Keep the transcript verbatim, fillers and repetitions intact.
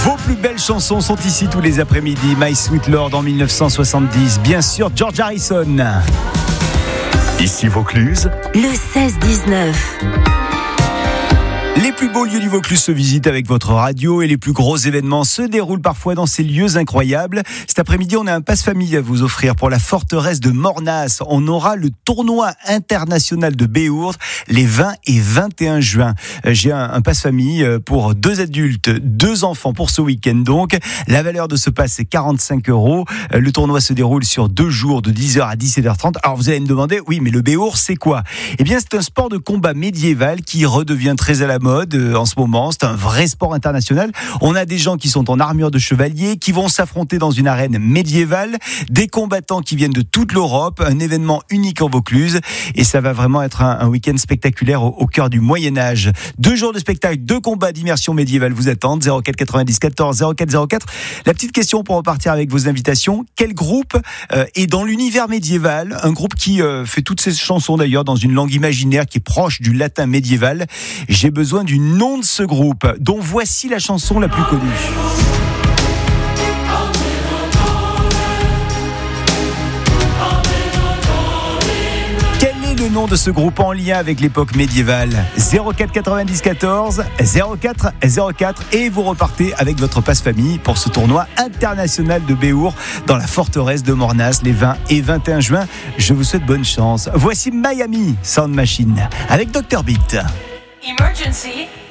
Vos plus belles chansons sont ici tous les après-midi. My Sweet Lord en dix-neuf cent soixante-dix. Bien sûr, George Harrison. Ici Vaucluse, le seize dix-neuf. Les plus beaux lieux du Vaucluse se visitent avec votre radio et les plus gros événements se déroulent parfois dans ces lieux incroyables. Cet après-midi, on a un passe-famille à vous offrir pour la forteresse de Mornas. On aura le tournoi international de Béourde les vingt et vingt et un juin. J'ai un, un passe-famille pour deux adultes, deux enfants pour ce week-end donc. La valeur de ce passe est quarante-cinq euros. Le tournoi se déroule sur deux jours de dix heures à dix-sept heures trente. Alors vous allez me demander, oui mais le Béourde c'est quoi ? Eh bien c'est un sport de combat médiéval qui redevient très à la mode en ce moment. C'est un vrai sport international. On a des gens qui sont en armure de chevalier, qui vont s'affronter dans une arène médiévale, des combattants qui viennent de toute l'Europe, un événement unique en Vaucluse, et ça va vraiment être un, un week-end spectaculaire au, au cœur du Moyen-Âge. Deux jours de spectacle, deux combats d'immersion médiévale vous attendent. zéro quatre quatre-vingt-dix quatorze zéro quatre zéro quatre. La petite question pour repartir avec vos invitations: quel groupe euh, est dans l'univers médiéval? Un groupe qui euh, fait toutes ses chansons d'ailleurs dans une langue imaginaire qui est proche du latin médiéval. J'ai besoin du nom de ce groupe, dont voici la chanson la plus connue. Quel est le nom de ce groupe en lien avec l'époque médiévale? zéro quatre quatre-vingt-dix quatorze zéro quatre zéro quatre et vous repartez avec votre passe-famille pour ce tournoi international de Béourde dans la forteresse de Mornas les vingt et vingt et un juin. Je vous souhaite bonne chance. Voici Miami Sound Machine avec docteur Beat. Emergency.